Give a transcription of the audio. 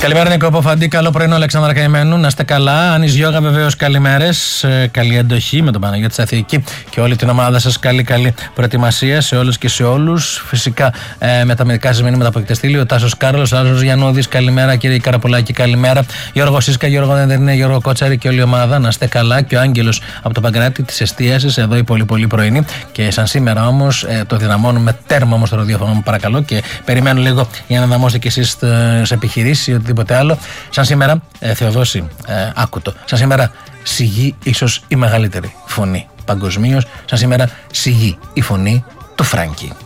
Καλημέρα Νίκο Ποφαντή, καλό πρωινό Αλεξάνδρα Καημένου, να είστε καλά. Άνης Γιώγα βεβαίως καλημέρες, καλή εντοχή με τον Παναγιώτη Σταθιακή και όλη την ομάδα σας. Καλή προετοιμασία σε όλους και σε όλους. Φυσικά με τα μερικά σας μηνύματα από εκτεστήλιο. Ο Τάσος Κάρλος, Άζος Γιαννούδης, καλημέρα κύριε Καραπολάκη, καλημέρα. Γιώργο Σίσκα, Γιώργο Δεντερνέ, Γιώργο Κότσαρη και όλη η ομάδα. Να είστε καλά. Και ο Άγγελος από το Παγκράτη της εστίασης, εδώ η πολύ πρωινή. Και σαν σήμερα όμως το δυναμώνουμε τέρμα όμως το ραδιόφωνο μου, παρακαλώ. Και περιμένω λίγο για να δυναμώσετε κι εσείς σε επιχειρήσεις ή οτιδήποτε άλλο. Σαν σήμερα, Θεοδόση, άκουτο. Σαν σήμερα, σιγή, ίσως η μεγαλύτερη φωνή παγκοσμίως. Σαν σήμερα, σιγή η φωνή του Φράγκη.